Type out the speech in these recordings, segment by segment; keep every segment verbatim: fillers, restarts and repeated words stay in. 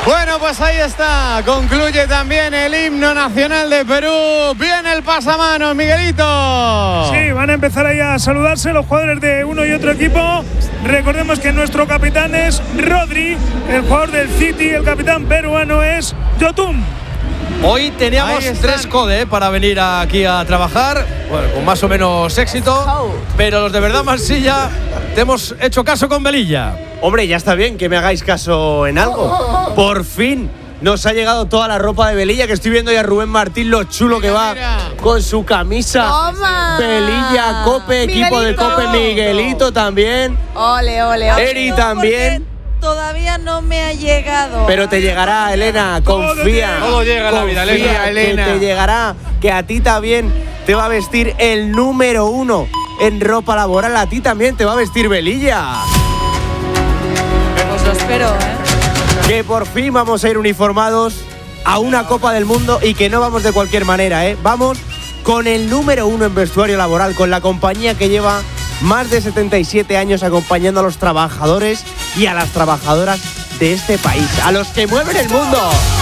Bueno, pues ahí está. Concluye también el himno nacional de Perú. Viene el pasamanos, Miguelito. Sí, van a empezar ahí a saludarse los jugadores de uno y otro equipo. Recordemos que nuestro capitán es Rodri, el jugador del City, el capitán peruano es Yotun. Hoy teníamos tres code ¿eh? para venir aquí a trabajar, bueno, con más o menos éxito, pero los de verdad Marsilla te hemos hecho caso con Velilla. Hombre, ya está bien que me hagáis caso en algo. Por fin nos ha llegado toda la ropa de Velilla, que estoy viendo ya a Rubén Martín lo chulo que va con su camisa. Toma. Velilla, Cope, equipo de Cope, Miguelito también. Ole, ole, ole. Eri también. Todavía no me ha llegado. Pero te llegará, Elena, confía. Todo llega en la vida, Elena. Elena. Que te llegará, que a ti también te va a vestir el número uno en ropa laboral. A ti también te va a vestir Velilla. Pues lo espero, ¿eh? Que por fin vamos a ir uniformados a una Copa del Mundo y que no vamos de cualquier manera, ¿eh? Vamos con el número uno en vestuario laboral, con la compañía que lleva más de setenta y siete años acompañando a los trabajadores y a las trabajadoras de este país, a los que mueven el mundo.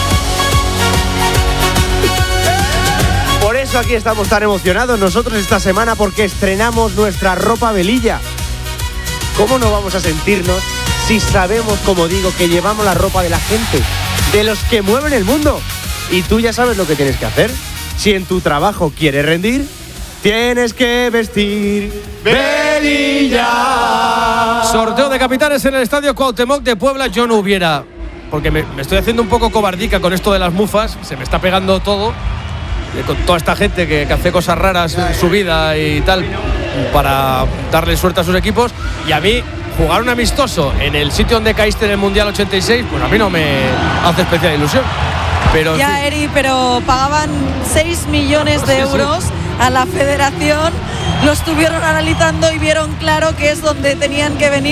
Por eso aquí estamos tan emocionados nosotros esta semana, porque estrenamos nuestra ropa Velilla. ¿Cómo no vamos a sentirnos si sabemos, como digo, que llevamos la ropa de la gente, de los que mueven el mundo? Y tú ya sabes lo que tienes que hacer. Si en tu trabajo quieres rendir, tienes que vestir Velilla. Sorteo de capitanes en el Estadio Cuauhtémoc de Puebla. Yo no hubiera, porque me, me estoy haciendo un poco cobardica con esto de las mufas. Se me está pegando todo, eh, con toda esta gente que, que hace cosas raras en su vida y tal, para darle suerte a sus equipos. Y a mí, jugar un amistoso en el sitio donde caíste en el Mundial ochenta y seis, pues a mí no me hace especial ilusión. Pero, ya, Eri, pero pagaban seis millones de sí, euros sí. a la federación. Lo estuvieron analizando y vieron claro que es donde tenían que venir.